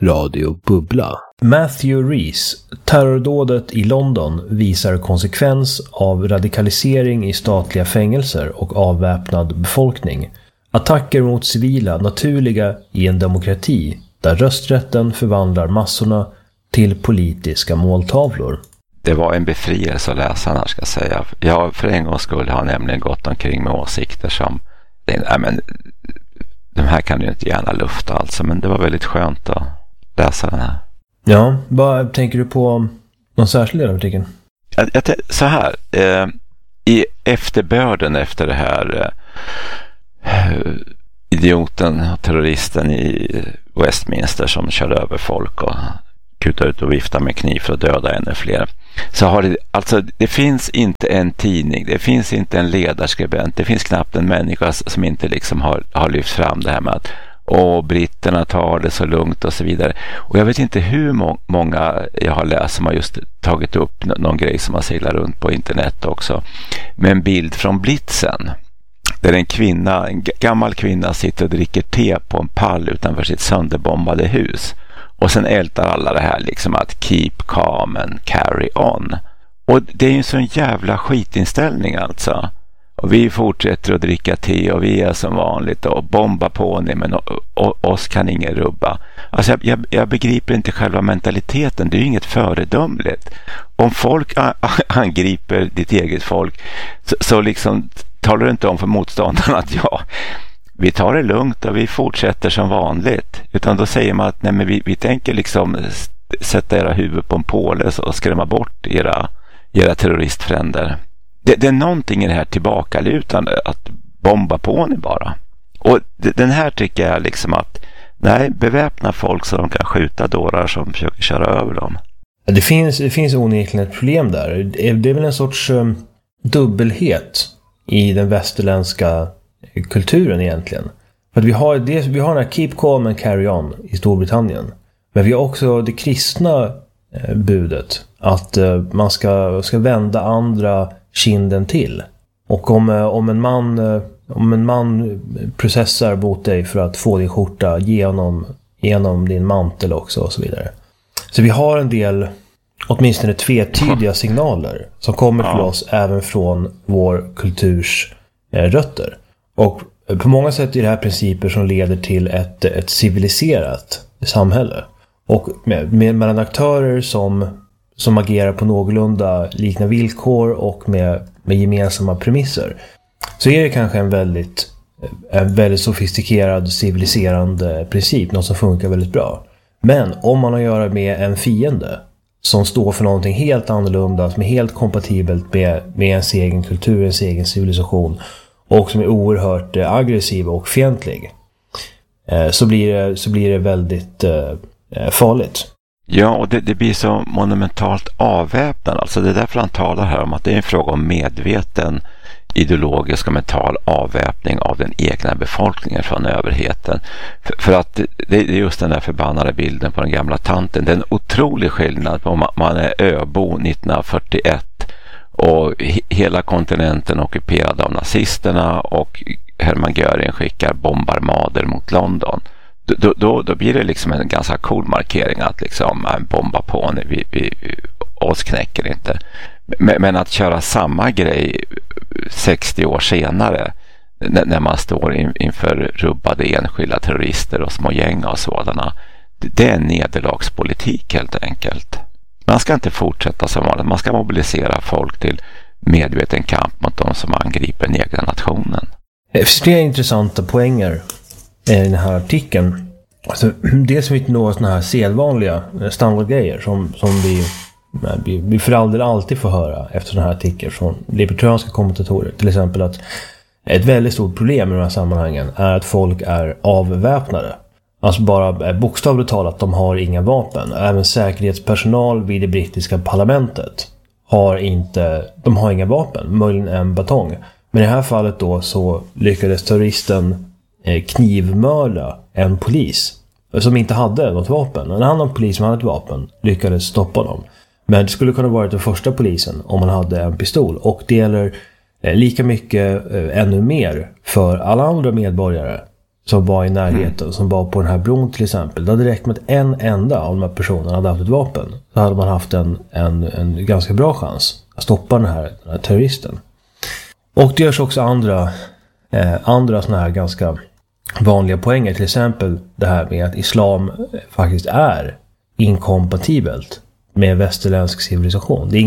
Radio Bubbla. Matthew Rees, terrordådet i London visar konsekvens av radikalisering i statliga fängelser och avväpnad befolkning. Attacker mot civila naturliga i en demokrati där rösträtten förvandlar massorna till politiska måltavlor. Det var en befrielse att läsa här, ska jag säga. Jag för en gångs skull har nämligen gått omkring med åsikter som de här kan du inte gärna lufta alltså, men det var väldigt skönt att läsa den här. Ja, vad tänker du på någon särskild del av artikeln? Så här, i efterbörden efter det här idioten och terroristen i Westminster som körde över folk och kutade ut och viftade med kniv för att döda ännu fler, så har det finns inte en tidning, det finns inte en ledarskribent, det finns knappt en människa som inte liksom har lyft fram det här med att britterna tar det så lugnt och så vidare. Och jag vet inte hur många jag har läst som har just tagit upp någon grej som har seglat runt på internet också, med en bild från Blitzen där en gammal kvinna sitter och dricker te på en pall utanför sitt sönderbombade hus. Och sen ältar alla det här liksom att keep calm and carry on. Och det är ju en sån jävla skitinställning alltså. Och vi fortsätter att dricka te och vi är som vanligt och bomba på ni, men oss kan ingen rubba. Alltså jag begriper inte själva mentaliteten, det är ju inget föredömligt. Om folk angriper ditt eget folk så liksom talar du inte om för motståndarna att vi tar det lugnt och vi fortsätter som vanligt. Utan då säger man att nej, men vi tänker liksom sätta era huvud på en påle och skrämma bort era terroristfränder. Det är någonting i det här tillbakalutande att bomba på ni bara. Och den här tycker jag liksom att beväpna folk så de kan skjuta dårar som försöker köra över dem. Det finns onekligen ett problem där. Det är väl en sorts dubbelhet i den västerländska kulturen egentligen. För att vi har den här keep calm and carry on i Storbritannien. Men vi har också det kristna budet att man ska vända andra kinden till. Och om en man processar mot dig för att få din skjorta genom din mantel också och så vidare. Så vi har en del åtminstone tvetydiga signaler som kommer till oss även från vår kulturs rötter. Och på många sätt är det här principer som leder till ett civiliserat samhälle. Och mellan aktörer som agerar på någorlunda liknande villkor och med gemensamma premisser, så är det kanske en väldigt sofistikerad civiliserande princip, något som funkar väldigt bra. Men om man har att göra med en fiende som står för någonting helt annorlunda, som är helt kompatibelt med ens egen kultur, ens egen civilisation, och som är oerhört aggressiv och fientlig, så blir det väldigt farligt. Ja, och det blir så monumentalt avväpnande. Alltså det är därför han talar här om att det är en fråga om medveten ideologisk och mental avväpning av den egna befolkningen från överheten. För att det är just den där förbannade bilden på den gamla tanten. Det är en otrolig skillnad på om man är öbo 1941 och hela kontinenten ockuperad av nazisterna och Hermann Göring skickar bombarmader mot London. Då blir det liksom en ganska cool markering att liksom bomba på ni, vi oss knäcker inte. Men att köra samma grej 60 år senare när man står inför rubbade enskilda terrorister och små gäng och sådana, det är en nederlagspolitik helt enkelt. Man ska inte fortsätta som vanligt. Man ska mobilisera folk till medveten kamp mot de som angriper den egna nationen. Det finns flera intressanta poänger i den här artikeln. Alltså, dels vet vi några sådana här sedvanliga standardgrejer som vi för all del alltid får höra efter den här artikeln från libertarianska kommentatorer. Till exempel att ett väldigt stort problem i de här sammanhangen är att folk är avväpnade. Alltså bara bokstavligt talat, de har inga vapen. Även säkerhetspersonal vid det brittiska parlamentet har inga vapen, möjligen en batong. Men i det här fallet då så lyckades terroristen knivmörda en polis som inte hade något vapen. En annan polis som hade ett vapen lyckades stoppa dem. Men det skulle kunna vara den första polisen om man hade en pistol. Och det gäller lika mycket, ännu mer, för alla andra medborgare som var i närheten, som var på den här bron till exempel. Det hade räckt med att en enda av de här personerna hade haft ett vapen. Så hade man haft en ganska bra chans att stoppa den här terroristen. Och det görs också andra såna här ganska vanliga poänger. Till exempel det här med att islam faktiskt är inkompatibelt med västerländsk civilisation. Det är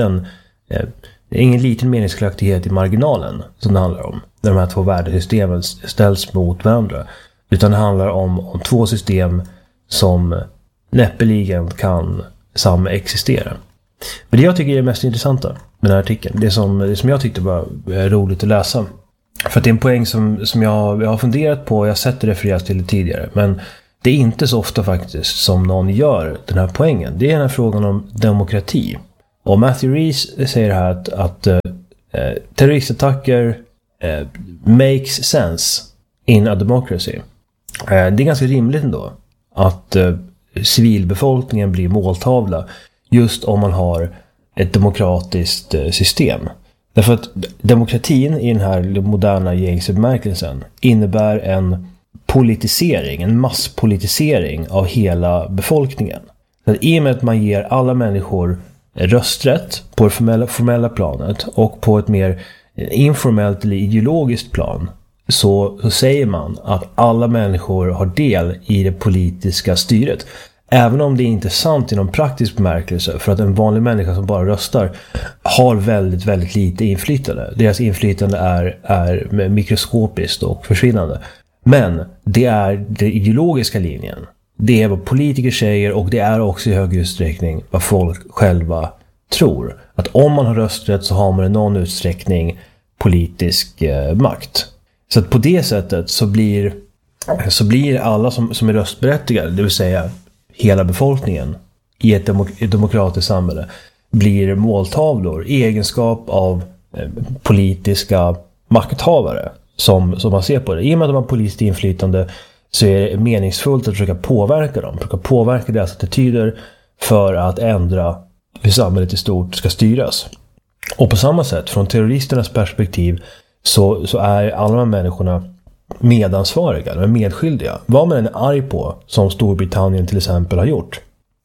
ingen liten meningsskiljaktighet i marginalen som det handlar om. När de här två värdesystemen ställs mot varandra. Utan det handlar om två system som näppeligen kan samexistera. Men det jag tycker är det mest intressanta med den här artikeln, det som jag tyckte var roligt att läsa. För att det är en poäng som jag har funderat på, jag har sett det refereras till det tidigare. Men det är inte så ofta faktiskt som någon gör den här poängen. Det är den här frågan om demokrati. Och Matthew Rees säger här att terroristattacker makes sense in a democracy. Det är ganska rimligt ändå att civilbefolkningen blir måltavla just om man har ett demokratiskt system. Därför att demokratin i den här moderna gängsbemärkelsen innebär en politisering, en masspolitisering av hela befolkningen. Så att i och med att man ger alla människor rösträtt på det formella planet och på ett mer informellt eller ideologiskt plan, så säger man att alla människor har del i det politiska styret. Även om det inte är sant i någon praktisk bemärkelse, för att en vanlig människa som bara röstar har väldigt, väldigt lite inflytande. Deras inflytande är mikroskopiskt och försvinnande. Men det är den ideologiska linjen. Det är vad politiker säger, och det är också i hög utsträckning vad folk själva tror. Att om man har rösträtt så har man i någon utsträckning politisk makt. Så att på det sättet så blir alla som är röstberättigade, det vill säga hela befolkningen i ett demokratiskt samhälle, blir måltavlor i egenskap av politiska makthavare som man ser på det. I och med att de har politiskt inflytande så är det meningsfullt att försöka påverka dem, försöka påverka deras attityder för att ändra hur samhället i stort ska styras. Och på samma sätt, från terroristernas perspektiv, så är alla de här människorna medansvariga, de är medskyldiga. Vad man är arg på, som Storbritannien till exempel har gjort,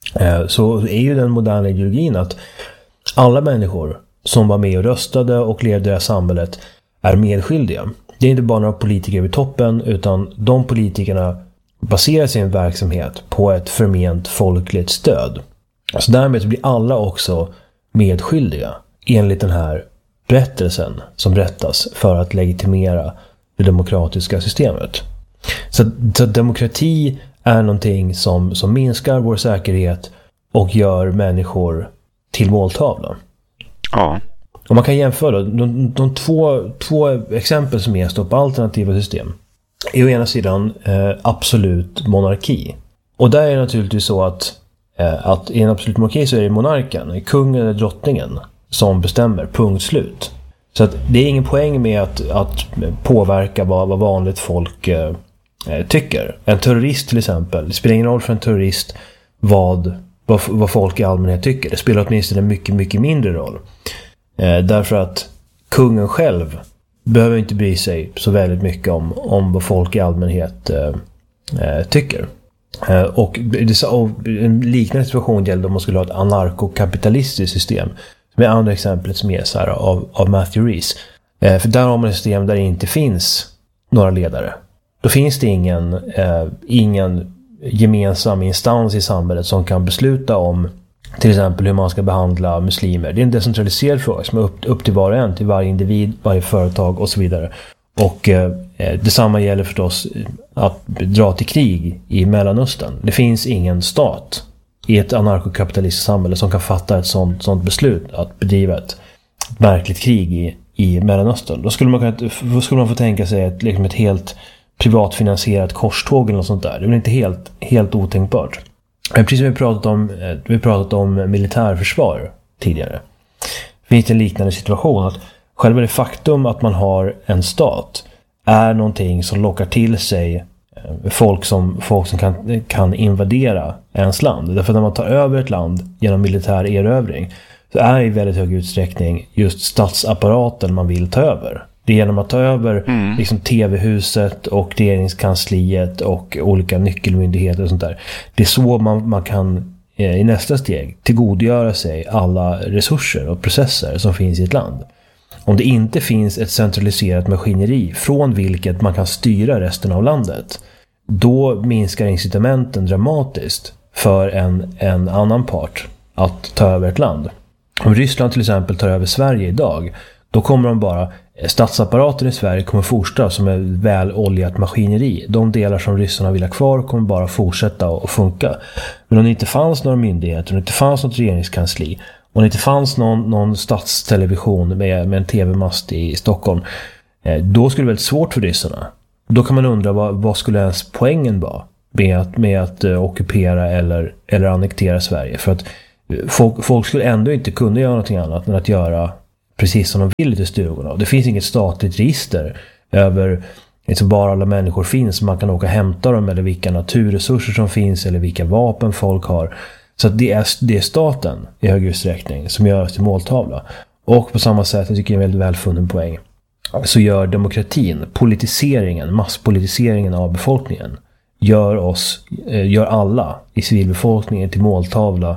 så är ju den moderna ideologin att alla människor som var med och röstade och levde i det här samhället är medskyldiga. Det är inte bara några politiker vid toppen, utan de politikerna baserar sin verksamhet på ett förment folkligt stöd. Så därmed blir alla också medskyldiga enligt den här berättelsen som rättas för att legitimera det demokratiska systemet. Så demokrati är någonting som minskar vår säkerhet och gör människor till måltavla. Ja. Och man kan jämföra de två exempel som ges på alternativa system. Är å ena sidan absolut monarki. Och där är det naturligtvis så att i en absolut monarki så är det monarken, kungen eller drottningen, som bestämmer, punkt slut. Så att det är ingen poäng med att påverka vad vanligt folk tycker. En terrorist till exempel, det spelar ingen roll för en terrorist vad folk i allmänhet tycker. Det spelar åtminstone en mycket, mycket mindre roll. Därför att kungen själv behöver inte bry sig så väldigt mycket om vad folk i allmänhet tycker. Och en liknande situation gäller om man skulle ha ett anarkokapitalistiskt system. Med andra exemplet som är så här av Matthew Rees. För där har man ett system där det inte finns några ledare. Då finns det ingen gemensam instans i samhället som kan besluta om till exempel hur man ska behandla muslimer. Det är en decentraliserad fråga som är upp till var och en, till varje individ, varje företag och så vidare. Och detsamma gäller förstås att dra till krig i Mellanöstern. Det finns ingen stat i ett anarkokapitalistiskt samhälle som kan fatta ett sånt beslut att bedriva ett märkligt krig i Mellanöstern. Då skulle man få tänka sig ett helt privatfinansierat korståg eller något sånt där. Det är väl inte helt otänkbart. Men precis som vi pratat om militärförsvar tidigare. Finns det en liknande situation att själva det faktum att man har en stat är någonting som lockar till sig folk som kan invadera ens land. Därför att när man tar över ett land genom militär erövring så är i väldigt hög utsträckning just statsapparaten man vill ta över. Det är genom att ta över liksom TV-huset och regeringskansliet och olika nyckelmyndigheter och sånt där. Det är så man kan i nästa steg tillgodogöra sig alla resurser och processer som finns i ett land. Om det inte finns ett centraliserat maskineri från vilket man kan styra resten av landet, då minskar incitamenten dramatiskt för en annan part att ta över ett land. Om Ryssland till exempel tar över Sverige idag, då kommer de bara, statsapparaten i Sverige kommer fortsätta som ett väl oljat maskineri. De delar som ryssarna vill ha kvar kommer bara fortsätta att funka. Men om det inte fanns några myndigheter, om det inte fanns något regeringskansli, om det inte fanns någon statstelevision med en tv-mast i Stockholm, då skulle det vara väldigt svårt för ryssarna. Då kan man undra vad skulle ens poängen vara med att ockupera eller annektera Sverige. För att folk skulle ändå inte kunna göra någonting annat än att göra precis som de vill i stugorna. Det finns inget statligt register över liksom var alla människor finns. Man kan åka och hämta dem, eller vilka naturresurser som finns, eller vilka vapen folk har. Så att det är staten i hög utsträckning som gör oss till måltavla. Och på samma sätt, jag tycker det är en väldigt välfunnen poäng, så gör demokratin, politiseringen, masspolitiseringen av befolkningen, gör alla i civilbefolkningen till måltavla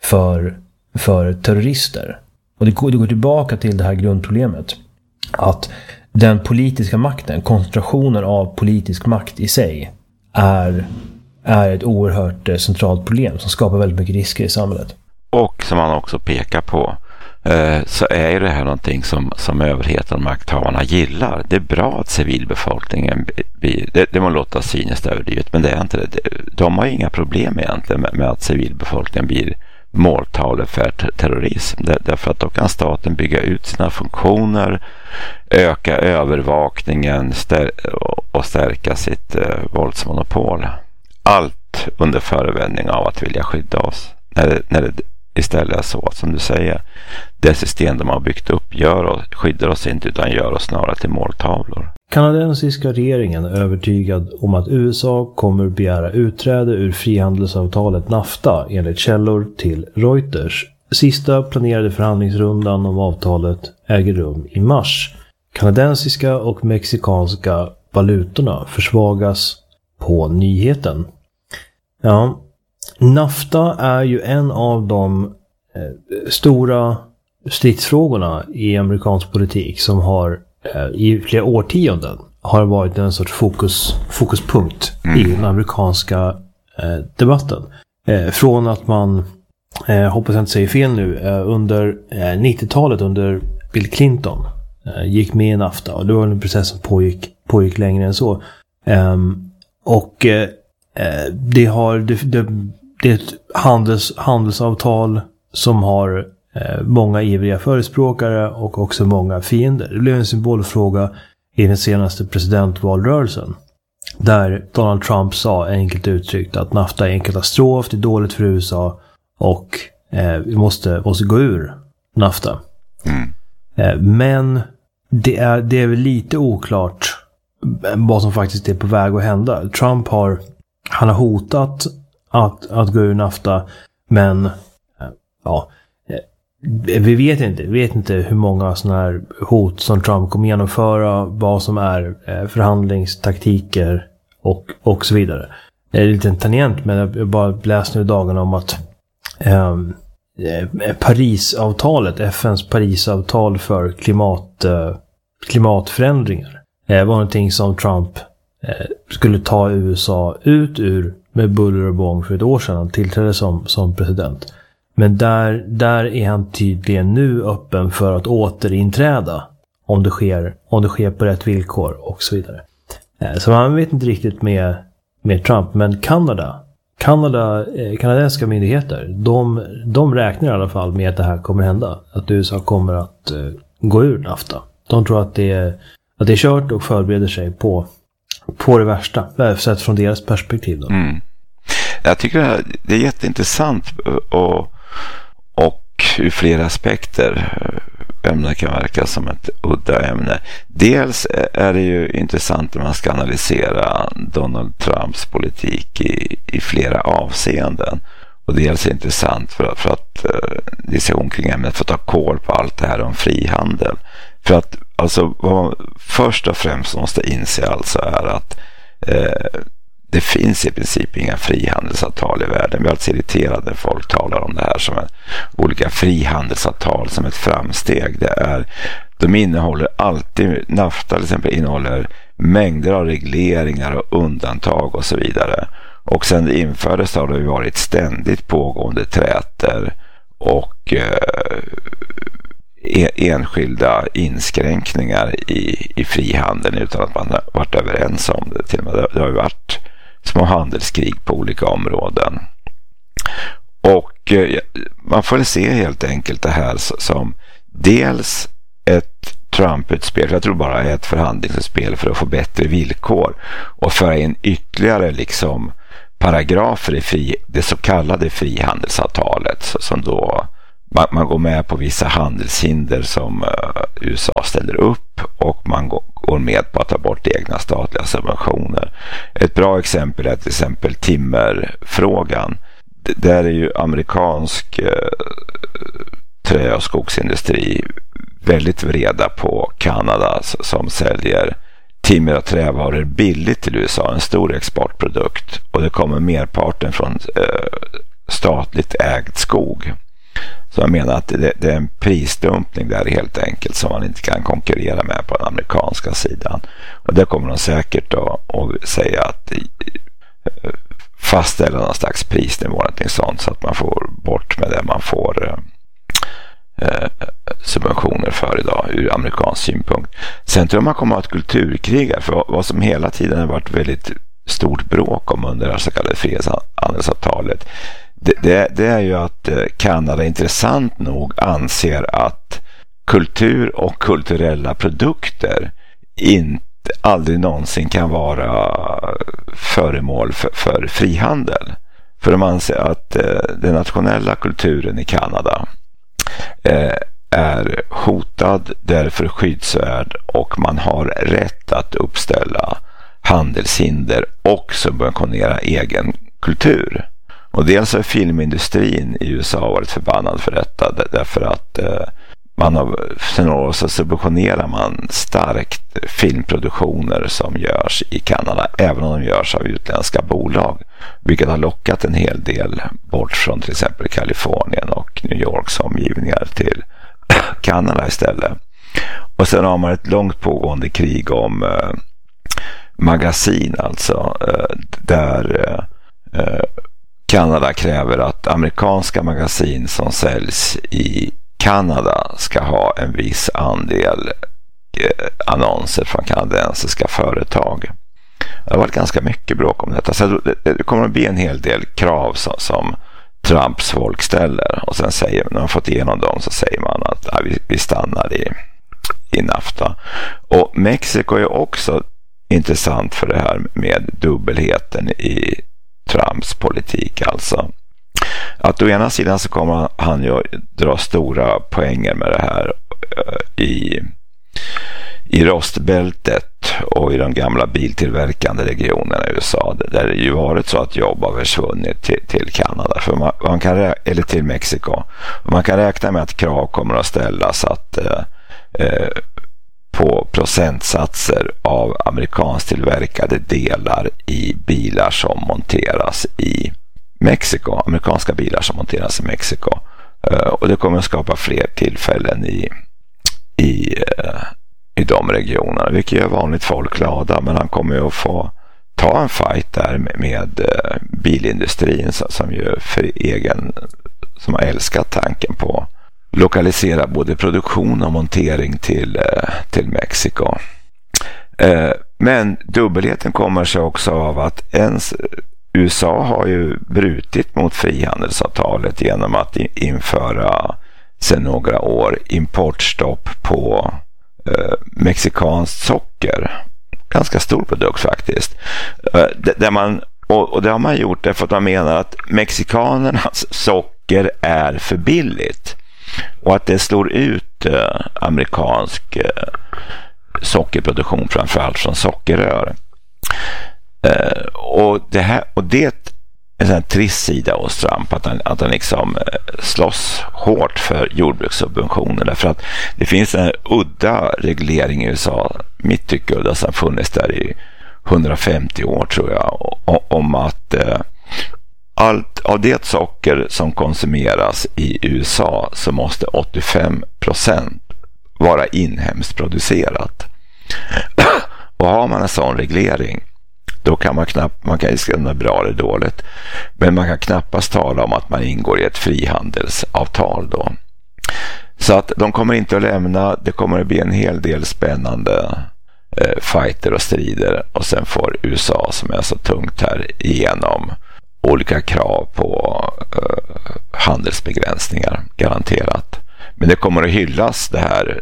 för terrorister. Och det går tillbaka till det här grundproblemet, att den politiska makten, koncentrationen av politisk makt i sig är ett oerhört centralt problem som skapar väldigt mycket risker i samhället. Och som man också pekar på, så är ju det här någonting som överheten och makthavarna gillar. Det är bra att civilbefolkningen det må låta cyniskt överdrivet, men det är inte det. De har inga problem egentligen med att civilbefolkningen blir måltavlor för terrorism. Därför att då kan staten bygga ut sina funktioner, öka övervakningen och stärka sitt våldsmonopol. Allt under förevändning av att vilja skydda oss. När det istället är så, som du säger, det system de har byggt upp skyddar oss inte, utan gör oss snarare till måltavlor. Kanadensiska regeringen är övertygad om att USA kommer begära utträde ur frihandelsavtalet NAFTA enligt källor till Reuters. Sista planerade förhandlingsrundan om avtalet äger rum i mars. Kanadensiska och mexikanska valutorna försvagas på nyheten. Ja, NAFTA är ju en av de stora stridsfrågorna i amerikansk politik som har i flera årtionden har varit en sorts fokuspunkt i den amerikanska debatten. Från att man, hoppas jag inte säger fel nu, under 90-talet under Bill Clinton gick med i NAFTA, och det var en process som pågick längre än så. Och det är ett handelsavtal som har många ivriga förespråkare och också många fiender. Det blev en symbolfråga i den senaste presidentvalrörelsen, där Donald Trump sa enkelt uttryckt att NAFTA är en katastrof, det är dåligt för USA och vi måste gå ur NAFTA. Men det är väl lite oklart vad som faktiskt är på väg att hända. Trump har hotat att gå ur NAFTA, men ja, vi vet inte hur många sådana här hot som Trump kommer genomföra, vad som är förhandlingstaktiker och så vidare. Det är lite en tangent, men jag bara läste nu dagarna om att Parisavtalet, FNs Parisavtal för klimatförändringar, var någonting som Trump skulle ta USA ut ur med buller och bång för ett år sedan han tillträdde som president. Men där är han tydligen nu öppen för att återinträda om det sker på rätt villkor och så vidare. Så man vet inte riktigt med Trump, men kanadensiska myndigheter, de räknar i alla fall med att det här kommer hända, att USA kommer att gå ur NAFTA. De tror att det är kört och förbereder sig på det värsta, sett från deras perspektiv då. Jag tycker det är jätteintressant och ur flera aspekter. Ämnet kan verka som ett udda ämne. Dels är det ju intressant när man ska analysera Donald Trumps politik i flera avseenden. Och dels är det intressant för att diskussion kring ämnet, för att ta koll på allt det här om frihandel. För att Alltså vad man först och främst måste inse alltså är att det finns i princip inga frihandelsavtal i världen. Vi är alltså irriterade, folk talar om det här som olika frihandelsavtal som ett framsteg. De innehåller alltid, NAFTA till exempel innehåller mängder av regleringar och undantag och så vidare. Och sen det infördes har det varit ständigt pågående trätor och enskilda inskränkningar i frihandeln utan att man har varit överens om det. Till och med det har ju varit små handelskrig på olika områden. Och man får se helt enkelt det här som dels ett Trump-utspel, jag tror bara är ett förhandlingsutspel för att få bättre villkor och föra in ytterligare liksom paragrafer i det så kallade frihandelsavtalet som då man går med på vissa handelshinder som USA ställer upp och man går med på att ta bort egna statliga subventioner. Ett bra exempel är till exempel timmerfrågan. Där är ju amerikansk trä- och skogsindustri väldigt vreda på Kanada som säljer timmer och trävaror billigt till USA, en stor exportprodukt, och det kommer merparten från statligt ägd skog. Så jag menar att det är en prisdumpning där helt enkelt som man inte kan konkurrera med på den amerikanska sidan. Och det kommer de säkert att säga att fastställa någon slags prisnivå eller någonting sånt så att man får bort med det man får subventioner för idag ur amerikansk synpunkt. Sen tror jag man kommer att ha ett kulturkrig, för vad som hela tiden har varit väldigt stort bråk om under det så kallade frihandelsavtalet det är ju att Kanada intressant nog anser att kultur och kulturella produkter aldrig någonsin kan vara föremål för frihandel. För de anser att den nationella kulturen i Kanada är hotad, därför skyddsvärd, och man har rätt att uppställa handelshinder och subventionera egen kultur. Och dels har filmindustrin i USA varit förbannad för detta därför att sen några år så subventionerar man starkt filmproduktioner som görs i Kanada, även om de görs av utländska bolag, vilket har lockat en hel del bort från till exempel Kalifornien och New Yorks omgivningar till Kanada istället. Och sen har man ett långt pågående krig om magasin, alltså där Kanada kräver att amerikanska magasin som säljs i Kanada ska ha en viss andel annonser från kanadensiska företag. Det har varit ganska mycket bråk om detta. Så det kommer att bli en hel del krav som Trumps folk ställer. Och sen säger, när man fått igenom dem, så säger man att vi stannar i NAFTA. Och Mexiko är också intressant för det här med dubbelheten i Trumps politik. Alltså att å ena sidan så kommer han ju dra stora poänger med det här i rostbältet och i de gamla biltillverkande regionerna i USA, där det ju varit så att jobb har försvunnit till Kanada, för man kan eller till Mexiko. Man kan räkna med att krav kommer att ställas att på procentsatser av amerikanskt tillverkade delar i bilar som monteras i Mexiko, amerikanska bilar som monteras i Mexiko. Och det kommer att skapa fler tillfällen i de regionerna, vilket gör vanligt folk glada, men han kommer ju att få ta en fight där med bilindustrin som ju som har älskat tanken på lokalisera både produktion och montering till Mexiko. Men dubbelheten kommer sig också av att USA har ju brutit mot frihandelsavtalet genom att införa sedan några år importstopp på mexikanskt socker. Ganska stor produkt faktiskt. Och det har man gjort därför att man menar att mexikanernas socker är för billigt och att det slår ut amerikansk sockerproduktion, framförallt från sockerrör. Och det en sån här trist sida hos Trump, att han liksom slåss hårt för jordbrukssubventioner, därför att det finns en udda reglering i USA, mitt tycke udda, som funnits där i 150 år tror jag, om att allt av det socker som konsumeras i USA så måste 85% vara inhemskt producerat. Och har man en sån reglering, då kan man kan ju skriva bra eller dåligt, men man kan knappast tala om att man ingår i ett frihandelsavtal då. Så att de kommer inte att lämna, det kommer att bli en hel del spännande fighter och strider, och sen får USA, som är så tungt här, igenom olika krav på handelsbegränsningar, garanterat. Men det kommer att hyllas det här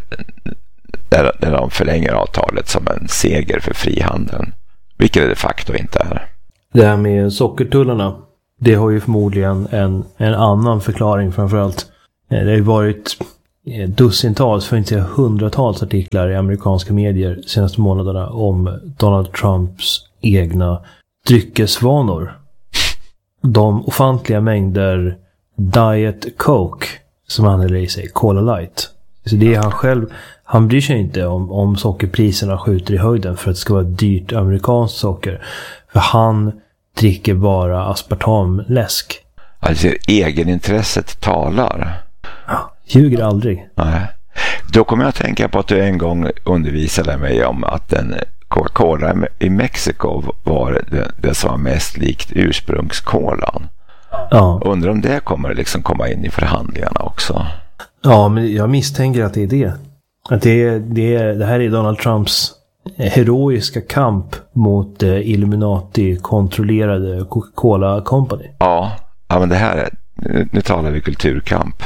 när de förlänger avtalet som en seger för frihandeln, vilket det de facto inte är. Det här med sockertullarna, det har ju förmodligen en annan förklaring framförallt. Det har ju varit dussintals, för att inte säga hundratals artiklar i amerikanska medier de senaste månaderna om Donald Trumps egna dryckesvanor. De ofantliga mängder Diet Coke som han häller i sig, Cola Light. Så det är han själv, han bryr sig inte om sockerpriserna skjuter i höjden för att det ska vara dyrt amerikanskt socker. För han dricker bara aspartamläsk. Alltså egenintresset talar. Ja, ljuger aldrig. Nej. Då kommer jag att tänka på att du en gång undervisade mig om att den Coca-Cola i Mexiko var det som var mest likt ursprungskolan. Ja. Undrar om det kommer liksom komma in i förhandlingarna också. Ja, men jag misstänker att det är det. Att det här är Donald Trumps heroiska kamp mot Illuminati-kontrollerade Coca-Cola Company. Ja, men det här är, nu talar vi kulturkamp.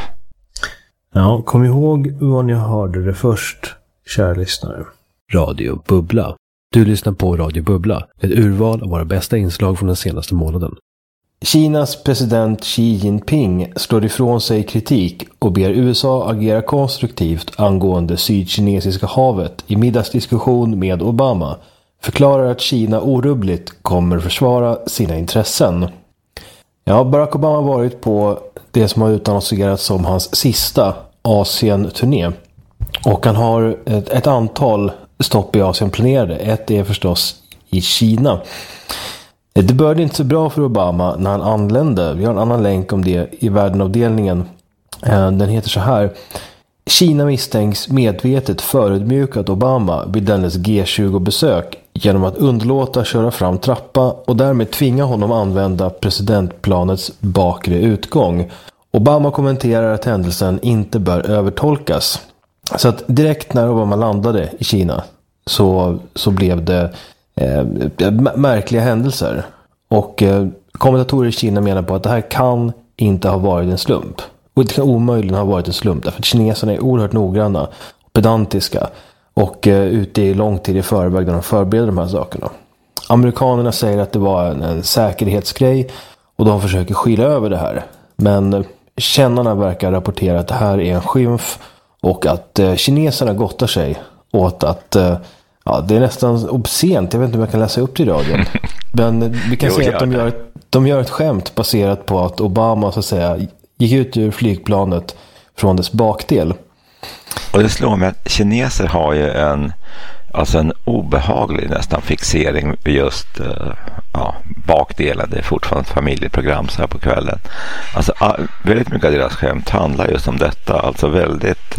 Ja, kom ihåg vad ni hörde det först, kära lyssnare. Radio Bubbla. Du lyssnar på Radio Bubbla, ett urval av våra bästa inslag från den senaste månaden. Kinas president Xi Jinping slår ifrån sig kritik och ber USA agera konstruktivt angående Sydkinesiska havet i middagsdiskussion med Obama. Förklarar att Kina orubbligt kommer försvara sina intressen. Ja, Barack Obama har varit på det som har utannonserats som hans sista Asien-turné. Och han har ett antal stopp i Asien planerade. Ett är förstås i Kina. Det började inte så bra för Obama när han anlände. Vi har en annan länk om det i världenavdelningen. Den heter så här. Kina misstänks medvetet förödmjukat Obama vid dennes G20-besök genom att underlåta köra fram trappa och därmed tvinga honom använda presidentplanets bakre utgång. Obama kommenterar att händelsen inte bör övertolkas. Så att direkt när Obama landade i Kina så blev det märkliga händelser. Och kommentatorer i Kina menar på att det här kan inte ha varit en slump. Och det kan omöjligen ha varit en slump därför att kineserna är oerhört noggranna och pedantiska och ute i lång tid i förväg när de förbereder de här sakerna. Amerikanerna säger att det var en säkerhetsgrej och de försöker skylla över det här. Men kännarna verkar rapportera att det här är en skymf och att kineserna gottar sig åt att det är nästan obscent. Jag vet inte om jag kan läsa upp till radion. Men vi kan säga att de gör ett skämt baserat på att Obama så att säga gick ut ur flygplanet från dess bakdel. Och det slår mig att kineser har ju en obehaglig nästan fixering vid just bakdelen. Det är fortfarande ett familjeprogram så här på kvällen. Alltså väldigt mycket av deras skämt handlar just om detta. Alltså väldigt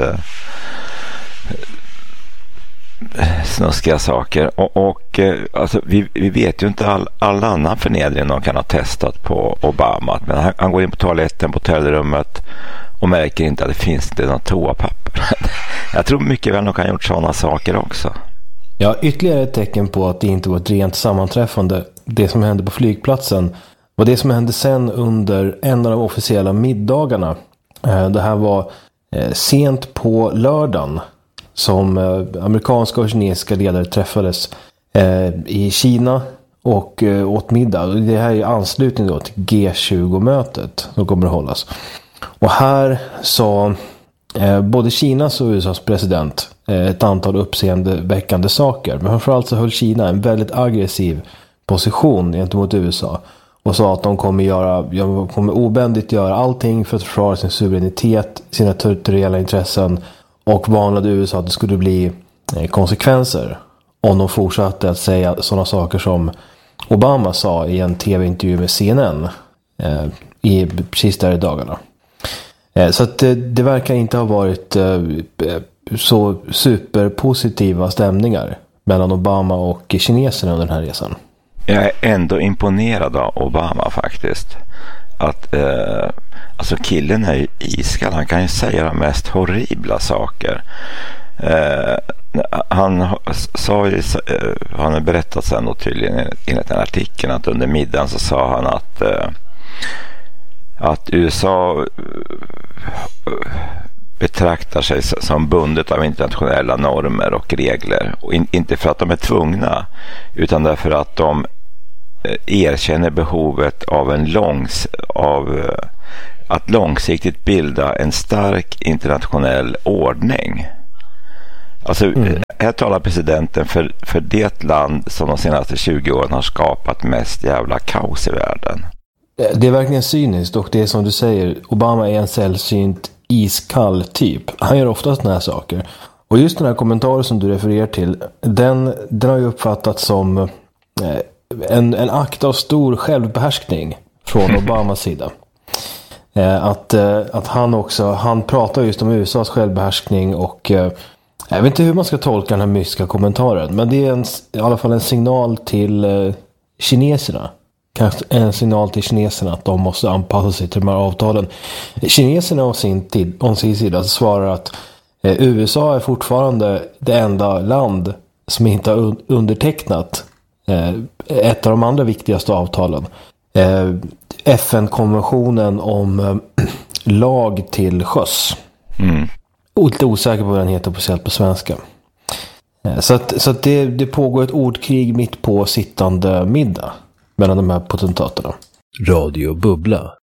snuskiga saker. Och alltså, vi vet ju inte all annan förnedring de kan ha testat på Obama. Men han går in på toaletten på hotellrummet och märker inte att det finns inte någon toapapper. Jag tror mycket väl de kan ha gjort sådana saker också. Ja, ytterligare ett tecken på att det inte var ett rent sammanträffande. Det som hände på flygplatsen var det som hände sen under en av de officiella middagarna. Det här var sent på lördagen som amerikanska och kinesiska ledare träffades i Kina och åt middag. Det här är i anslutning då till G20-mötet som kommer att hållas. Och här sa både Kinas och USAs president ett antal uppseendeväckande saker. Men framförallt så höll Kina en väldigt aggressiv position gentemot USA. och sa att de kommer obändigt göra allting för att försvara sin suveränitet, sina territoriella intressen, och varnade USA att det skulle bli konsekvenser om de fortsatte att säga sådana saker som Obama sa i en tv-intervju med CNN precis där i dagarna. Så att det verkar inte ha varit så superpositiva stämningar mellan Obama och kineserna under den här resan. Jag är ändå imponerad av Obama faktiskt. Att alltså killen är ju iskall. Han kan ju säga de mest horribla saker. Han sa ju, han har berättat sen och tydligen enligt den artikeln, att under middagen så sa han att USA betraktar sig som bundet av internationella normer och regler, och inte för att de är tvungna, utan därför att de erkänner behovet av att långsiktigt bilda en stark internationell ordning. Alltså här talar presidenten för det land som de senaste 20 åren har skapat mest jävla kaos i världen. Det är verkligen cyniskt, och det är som du säger, Obama är en sällsynt iskall typ. Han gör oftast såna här saker. Och just den här kommentaren som du refererar till, den har ju uppfattats som en akt av stor självbehärskning från Obamas sida. Att han pratar just om USAs självbehärskning, och jag vet inte hur man ska tolka den här mystiska kommentaren, men det är i alla fall en signal till kineserna. Kanske en signal till kineserna att de måste anpassa sig till de här avtalen. Kineserna å sin sida svarar att USA är fortfarande det enda land som inte har undertecknat ett av de andra viktigaste avtalen. FN-konventionen om lag till sjöss. Lite osäker på vad den heter speciellt på svenska. Så att det pågår ett ordkrig mitt på sittande middag mellan de här potentaterna. Radio Bubbla.